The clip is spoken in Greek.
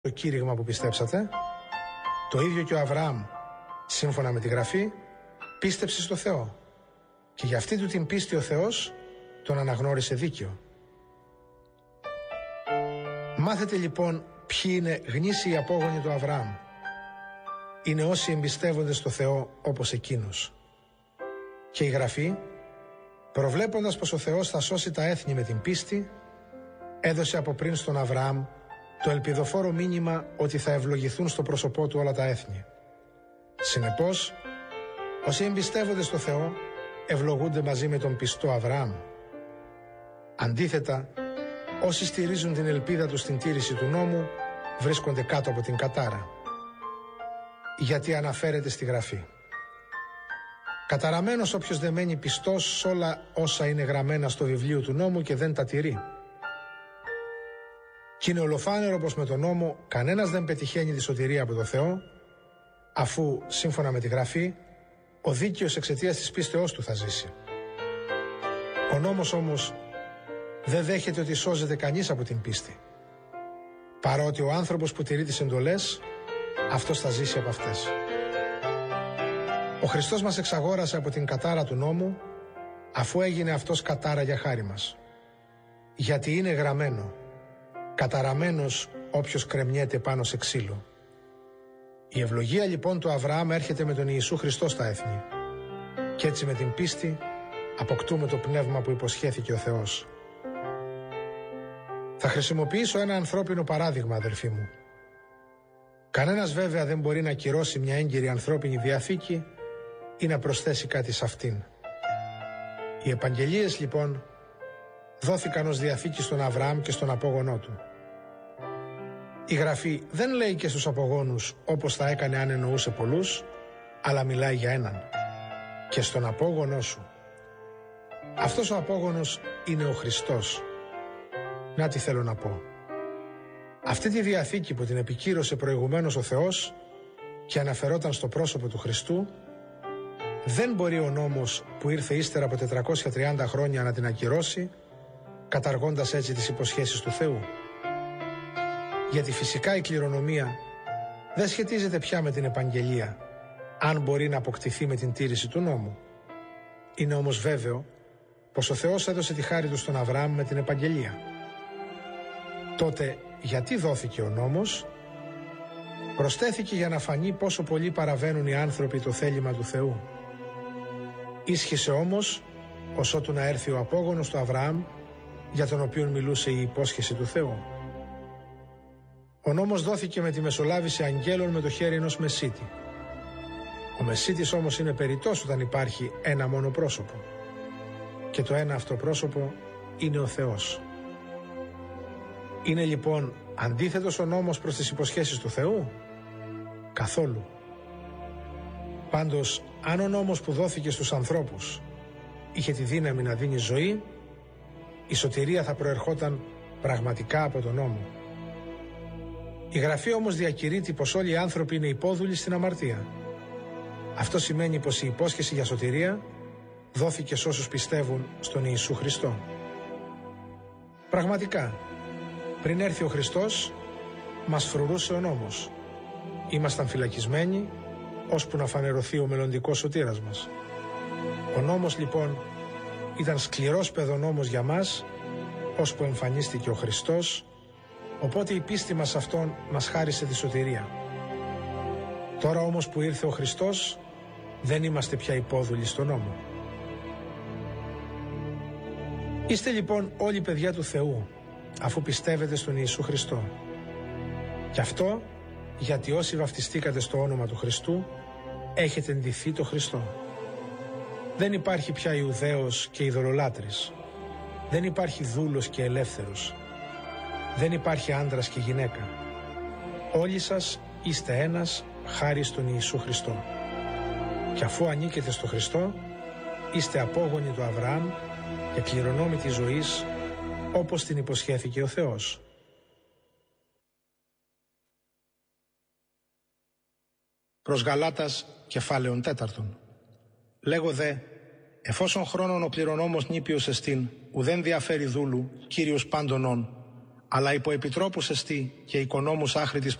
το κήρυγμα που πιστέψατε. Το ίδιο και ο Αβραάμ, σύμφωνα με τη Γραφή, πίστεψε στο Θεό και για αυτή του την πίστη ο Θεός τον αναγνώρισε δίκαιο. Μάθετε λοιπόν ποιοι είναι γνήσιοι απόγονοι του Αβραάμ. Είναι όσοι εμπιστεύονται στο Θεό όπως εκείνος. Και η Γραφή, προβλέποντας πως ο Θεός θα σώσει τα έθνη με την πίστη, έδωσε από πριν στον Αβραάμ το ελπιδοφόρο μήνυμα ότι θα ευλογηθούν στο πρόσωπό του όλα τα έθνη. Συνεπώς, όσοι εμπιστεύονται στο Θεό ευλογούνται μαζί με τον πιστό Αβραάμ. Αντίθετα, όσοι στηρίζουν την ελπίδα τους στην τήρηση του νόμου βρίσκονται κάτω από την κατάρα. Γιατί αναφέρεται στη Γραφή. Καταραμένος όποιος δεν μένει πιστός σ' όλα όσα είναι γραμμένα στο βιβλίο του νόμου και δεν τα τηρεί. Κι είναι ολοφάνερο πως με τον νόμο κανένας δεν πετυχαίνει τη σωτηρία από το Θεό, αφού, σύμφωνα με τη Γραφή, ο δίκαιος εξαιτίας της πίστεώς του θα ζήσει. Ο νόμος όμως δεν δέχεται ότι σώζεται κανείς από την πίστη. Παρότι ο άνθρωπος που τηρεί τις εντολές, αυτός θα ζήσει από αυτές. Ο Χριστός μας εξαγόρασε από την κατάρα του νόμου, αφού έγινε αυτός κατάρα για χάρη μας. Γιατί είναι γραμμένο, καταραμένος όποιος κρεμνιέται πάνω σε ξύλο. Η ευλογία λοιπόν του Αβραάμ έρχεται με τον Ιησού Χριστό στα έθνη. Κι έτσι με την πίστη αποκτούμε το πνεύμα που υποσχέθηκε ο Θεός. Θα χρησιμοποιήσω ένα ανθρώπινο παράδειγμα, αδερφοί μου. Κανένας βέβαια δεν μπορεί να ακυρώσει μια έγκυρη ανθρώπινη διαθήκη ή να προσθέσει κάτι σε αυτήν. Οι επαγγελίες λοιπόν δόθηκαν ως διαθήκη στον Αβραάμ και στον απόγονό του. Η Γραφή δεν λέει και στους απογόνους όπως θα έκανε αν εννοούσε πολλούς, αλλά μιλάει για έναν. Και στον απόγονό σου. Αυτός ο απόγονος είναι ο Χριστός. Να τι θέλω να πω. Αυτή τη διαθήκη που την επικύρωσε προηγουμένως ο Θεός και αναφερόταν στο πρόσωπο του Χριστού, δεν μπορεί ο νόμος που ήρθε ύστερα από 430 χρόνια να την ακυρώσει, καταργώντας έτσι τις υποσχέσεις του Θεού. Γιατί φυσικά η κληρονομία δεν σχετίζεται πια με την επαγγελία, αν μπορεί να αποκτηθεί με την τήρηση του νόμου. Είναι όμως βέβαιο πως ο Θεός έδωσε τη χάρη του στον Αβραάμ με την επαγγελία. Τότε γιατί δόθηκε ο νόμος? Προσθέθηκε για να φανεί πόσο πολύ παραβαίνουν οι άνθρωποι το θέλημα του Θεού. Ίσχυσε όμως ως ότου να έρθει ο απόγονος του Αβραάμ, για τον οποίον μιλούσε η υπόσχεση του Θεού. Ο νόμος δόθηκε με τη μεσολάβηση αγγέλων με το χέρι ενός μεσίτη. Ο μεσίτης όμως είναι περιττός όταν υπάρχει ένα μόνο πρόσωπο. Και το ένα αυτό πρόσωπο είναι ο Θεός. Είναι λοιπόν αντίθετος ο νόμος προς τις υποσχέσεις του Θεού? Καθόλου. Πάντως, αν ο νόμος που δόθηκε στους ανθρώπους είχε τη δύναμη να δίνει ζωή, η σωτηρία θα προερχόταν πραγματικά από τον νόμο. Η Γραφή όμως διακηρύττει πως όλοι οι άνθρωποι είναι υπόδουλοι στην αμαρτία. Αυτό σημαίνει πως η υπόσχεση για σωτηρία δόθηκε σε όσους πιστεύουν στον Ιησού Χριστό. Πραγματικά, πριν έρθει ο Χριστός, μας φρουρούσε ο νόμος. Ήμασταν φυλακισμένοι, ώσπου να φανερωθεί ο μελλοντικός σωτήρας μας. Ο νόμος λοιπόν ήταν σκληρός παιδονόμος για μας, ώσπου εμφανίστηκε ο Χριστός, οπότε η πίστη μας αυτόν μας χάρισε τη σωτηρία. Τώρα όμως που ήρθε ο Χριστός, δεν είμαστε πια υπόδουλοι στον νόμο. Είστε λοιπόν όλοι παιδιά του Θεού, αφού πιστεύετε στον Ιησού Χριστό. Γι' αυτό, γιατί όσοι βαφτιστήκατε στο όνομα του Χριστού, έχετε ντυθεί το Χριστό. Δεν υπάρχει πια Ιουδαίος και ειδωλολάτρης. Δεν υπάρχει δούλος και ελεύθερος. Δεν υπάρχει άντρας και γυναίκα. Όλοι σας είστε ένας χάρη στον Ιησού Χριστό. Και αφού ανήκετε στο Χριστό, είστε απόγονοι του Αβραάμ και κληρονόμοι της ζωής, όπως την υποσχέθηκε ο Θεός. Προς Γαλάτας, κεφάλαιον 4. Λέγω δε, εφόσον χρόνον ο κληρονόμος νήπιος εστίν, ουδέν διαφέρει δούλου, Κύριος πάντων όν, αλλά υπό επιτρόπους εστί και οικονόμους άχρητης